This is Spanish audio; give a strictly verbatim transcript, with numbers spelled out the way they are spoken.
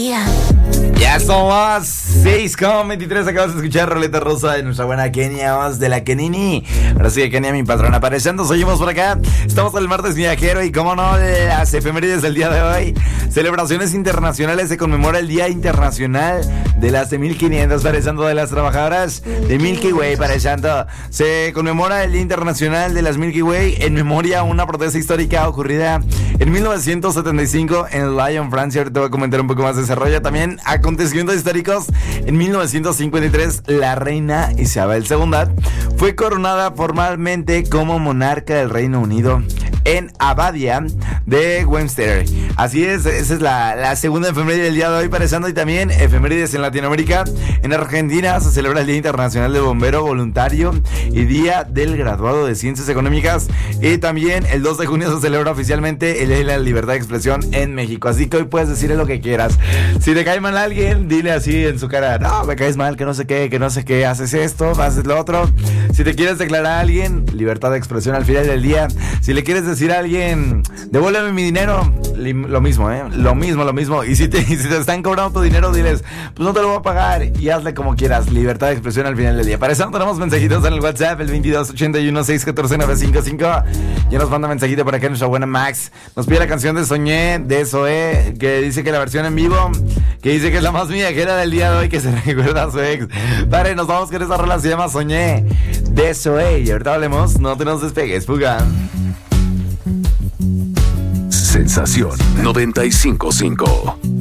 Ya son las seis con veintitrés. Acabas de escuchar Roleta Rosa de nuestra buena Kenia Oz de la Kenini. Ahora sí, Kenia, mi patrona, apareciendo. Seguimos por acá. Estamos en el martes viajero y, como no, las efemérides del día de hoy. Celebraciones internacionales. Se conmemora el Día Internacional de las de mil quinientos, parezando, de las trabajadoras de Milky Way, parezando. Se conmemora el Día Internacional de las Milky Way en memoria a una protesta histórica ocurrida en mil novecientos setenta y cinco en Lyon, Francia. Ahorita te voy a comentar un poco más de ese rollo. También acontecimientos históricos. En mil novecientos cincuenta y tres, la reina Isabel segunda fue coronada formalmente como monarca del Reino Unido en Abadia de Westminster. Así es, esa es la, la segunda efeméride del día de hoy, parezando. Y también efemérides en Latinoamérica. En Argentina se celebra el Día Internacional del Bombero Voluntario y Día del Graduado de Ciencias Económicas. Y también el dos de junio se celebra oficialmente el Día de la Libertad de Expresión en México. Así que hoy puedes decirle lo que quieras. Si te cae mal a alguien, dile así en su cara: no, me caes mal, que no sé qué, que no sé qué, haces esto, haces lo otro. Si te quieres declarar a alguien, libertad de expresión al final del día. Si le quieres decir a alguien: devuélveme mi dinero, lo mismo, ¿eh? Lo mismo, lo mismo. Y si te, y si te están cobrando tu dinero, diles: pues no te lo voy a pagar, y hazle como quieras. Libertad de expresión al final del día. Para eso tenemos mensajitos en el WhatsApp, el veintidós ochenta y uno, seiscientos catorce, novecientos cincuenta y cinco. Ya nos manda mensajito por acá nuestra buena Max. Nos pide la canción de Soñé, de Zoé, que dice que la versión en vivo, que dice que es la más viajera del día de hoy, que se recuerda a su ex. Vale, nos vamos con esa rola, se llama Soñé, de Zoé. Y ahorita hablemos, no te nos despegues, fuga. Sensación noventa y cinco punto cinco.